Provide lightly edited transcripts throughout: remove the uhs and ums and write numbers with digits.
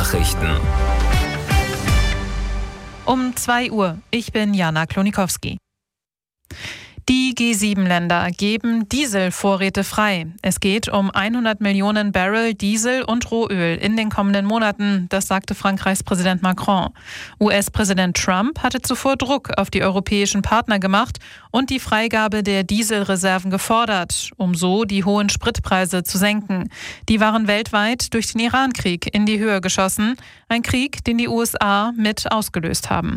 Nachrichten. Um 2 Uhr. Ich bin Jana Klonikowski. Die G7-Länder geben Dieselvorräte frei. Es geht um 100 Millionen Barrel Diesel und Rohöl in den kommenden Monaten, das sagte Frankreichs Präsident Macron. US-Präsident Trump hatte zuvor Druck auf die europäischen Partner gemacht und die Freigabe der Dieselreserven gefordert, um so die hohen Spritpreise zu senken. Die waren weltweit durch den Iran-Krieg in die Höhe geschossen, ein Krieg, den die USA mit ausgelöst haben.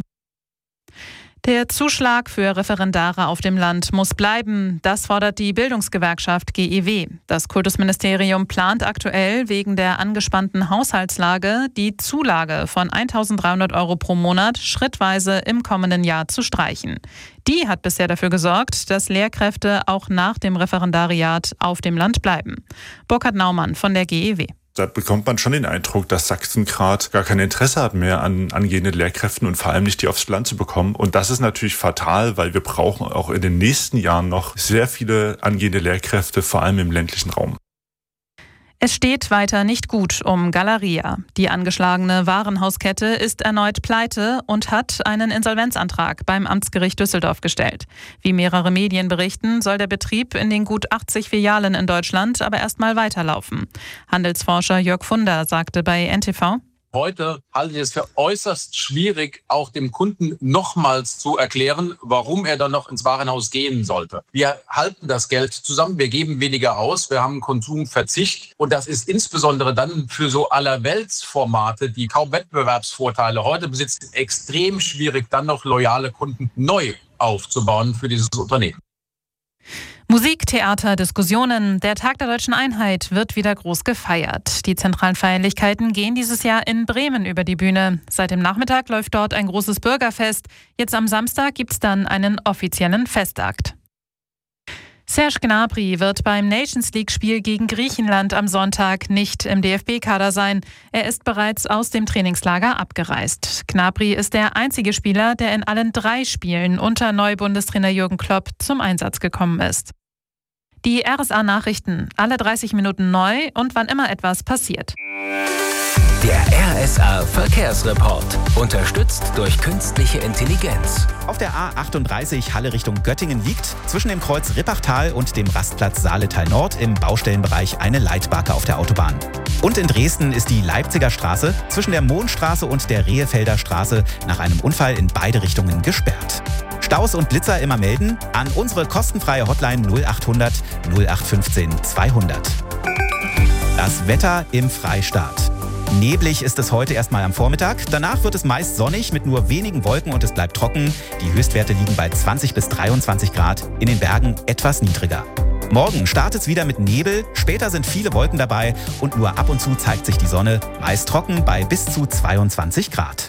Der Zuschlag für Referendare auf dem Land muss bleiben. Das fordert die Bildungsgewerkschaft GEW. Das Kultusministerium plant aktuell wegen der angespannten Haushaltslage die Zulage von 1.300 € pro Monat schrittweise im kommenden Jahr zu streichen. Die hat bisher dafür gesorgt, dass Lehrkräfte auch nach dem Referendariat auf dem Land bleiben. Burkhard Naumann von der GEW. Da bekommt man schon den Eindruck, dass Sachsen gerade gar kein Interesse hat mehr an angehenden Lehrkräften und vor allem nicht die aufs Land zu bekommen. Und das ist natürlich fatal, weil wir brauchen auch in den nächsten Jahren noch sehr viele angehende Lehrkräfte, vor allem im ländlichen Raum. Es steht weiter nicht gut um Galeria. Die angeschlagene Warenhauskette ist erneut pleite und hat einen Insolvenzantrag beim Amtsgericht Düsseldorf gestellt. Wie mehrere Medien berichten, soll der Betrieb in den gut 80 Filialen in Deutschland aber erstmal weiterlaufen. Handelsforscher Jörg Funder sagte bei NTV: Heute halte ich es für äußerst schwierig, auch dem Kunden nochmals zu erklären, warum er dann noch ins Warenhaus gehen sollte. Wir halten das Geld zusammen, wir geben weniger aus, wir haben Konsumverzicht. Und das ist insbesondere dann für so Allerweltsformate, die kaum Wettbewerbsvorteile heute besitzen, extrem schwierig, dann noch loyale Kunden neu aufzubauen für dieses Unternehmen. Musik, Theater, Diskussionen. Der Tag der Deutschen Einheit wird wieder groß gefeiert. Die zentralen Feierlichkeiten gehen dieses Jahr in Bremen über die Bühne. Seit dem Nachmittag läuft dort ein großes Bürgerfest. Jetzt am Samstag gibt's dann einen offiziellen Festakt. Serge Gnabry wird beim Nations-League-Spiel gegen Griechenland am Sonntag nicht im DFB-Kader sein. Er ist bereits aus dem Trainingslager abgereist. Gnabry ist der einzige Spieler, der in allen 3 Spielen unter Neubundestrainer Jürgen Klopp zum Einsatz gekommen ist. Die RSA-Nachrichten, alle 30 Minuten neu und wann immer etwas passiert. Der RSA-Verkehrsreport. Unterstützt durch künstliche Intelligenz. Auf der A38 Halle Richtung Göttingen liegt zwischen dem Kreuz Rippachtal und dem Rastplatz Saaletal Nord im Baustellenbereich eine Leitbarke auf der Autobahn. Und in Dresden ist die Leipziger Straße zwischen der Mohnstraße und der Rehefelder Straße nach einem Unfall in beide Richtungen gesperrt. Staus und Blitzer immer melden an unsere kostenfreie Hotline 0800 0815 200. Das Wetter im Freistaat. Neblig ist es heute erstmal am Vormittag. Danach wird es meist sonnig mit nur wenigen Wolken und es bleibt trocken. Die Höchstwerte liegen bei 20 bis 23 Grad, in den Bergen etwas niedriger. Morgen startet es wieder mit Nebel, später sind viele Wolken dabei und nur ab und zu zeigt sich die Sonne, meist trocken bei bis zu 22 Grad.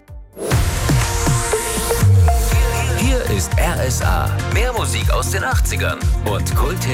Hier ist RSA. Mehr Musik aus den 80ern und Kult